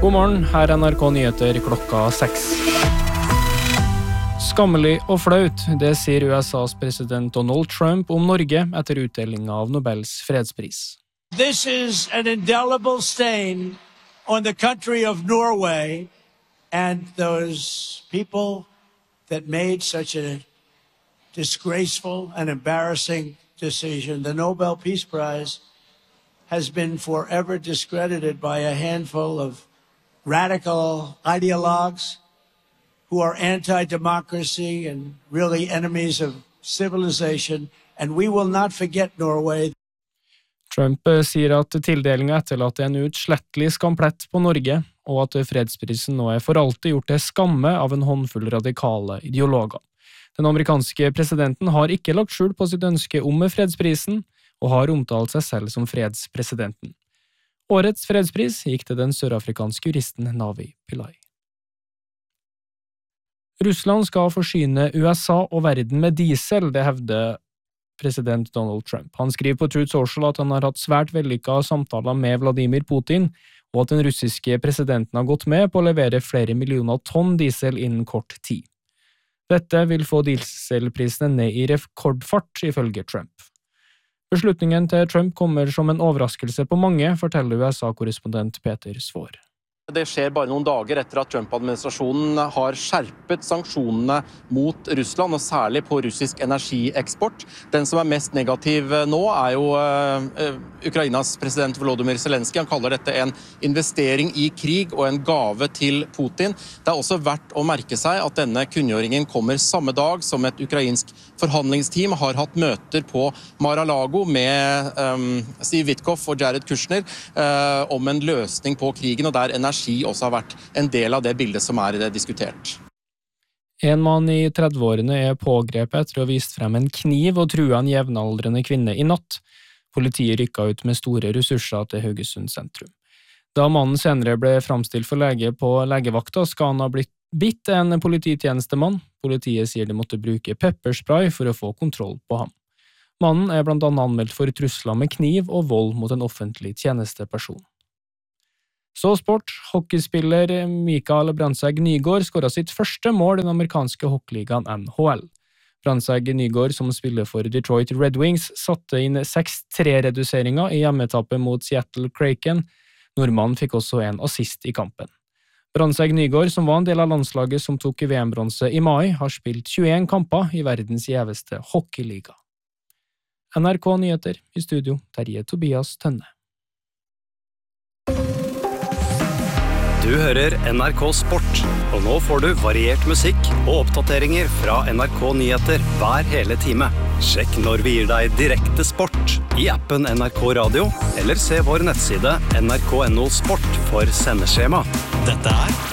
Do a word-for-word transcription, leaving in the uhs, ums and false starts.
God morgen, her er N R K Nyheter klokka seks. Skammelig og flaut, det sier U S A's president Donald Trump om Norge etter utdelingen av Nobels fredspris. This is an indelible stain on the country of Norway and those people that made such a disgraceful and embarrassing decision. The Nobel Peace Prize has been forever discredited by a handful of radical ideologues who are anti-democracy and really enemies of civilization, and we will not forget Norway. Trump sier at tildelingen etterlater en utslettelig skamplett på Norge, og at fredsprisen nå er for alltid gjort til skamme av en håndfull radikale ideologer. Den amerikanske presidenten har ikke lagt skjul på sitt ønske om fredsprisen, og har omtalt seg selv som fredspresidenten. Årets fredspris gikk til den sørafrikanske juristen Navi Pillay. Russland skal forsyne U S A og verden med diesel, det hevder president Donald Trump. Han skriver på Truth Social at han har hatt svært vellykket samtaler med Vladimir Putin, og at den russiske presidenten har gått med på å levere flere millioner tonn diesel innen kort tid. Dette vil få dieselprisene ned i rekordfart, ifølge Trump. Beslutningen til Trump kommer som en overraskelse på mange, forteller U S A-korrespondent Peter Svår. Det skjer bare noen dager etter at Trump-administrasjonen har skjerpet sanksjonene mot Russland, og særlig på russisk energieksport. Den som er mest negativ nå er jo uh, Ukrainas president Volodymyr Zelensky. Han kaller dette en investering i krig og en gave til Putin. Det er også verdt å merke seg at denne kunngjøringen kommer samme dag som et ukrainsk forhandlingsteam har hatt møter på Mar-a-Lago med um, Steve Witkoff og Jared Kushner uh, om en løsning på krigen, og der energi også har vært en del av det bildet som er diskutert. En mann i trettiårene er pågrepet etter å ha vist frem en kniv og trua en jevnaldrende kvinne i natt. Politiet rykket ut med store ressurser til Haugesund sentrum. Da mannen senere ble framstilt for lege på legevakta, skal han ha blitt bitt en polititjenestemann. Politiet sier de måtte bruke pepperspray for å få kontroll på ham. Mannen er blant annet anmeldt for trusler med kniv og vold mot en offentlig tjenesteperson. Så sport, hockeyspiller Mikael Brandtzæg Nygaard skåret sitt første mål i den amerikanske hockeyligaen N H L. Brandtzæg Nygaard, som spiller for Detroit Red Wings, satte inn seks tre-reduseringer i hjemmetappet mot Seattle Kraken. Nordmannen fikk også en assist i kampen. Brandtzæg Nygaard, som var en del av landslaget som tok V M-bronse i mai, har spilt tjueen kamper i verdens gjeveste hockeyliga. N R K Nyheter, i studio Terje Tobias Tønne. Du hører N R K Sport, og nå får du variert musikk og oppdateringer fra N R K Nyheter hver hele time. Sjekk når vi gir deg direkte sport i appen N R K Radio, eller se vår nettside N R K punktum no sport for sendeskjema. Dette er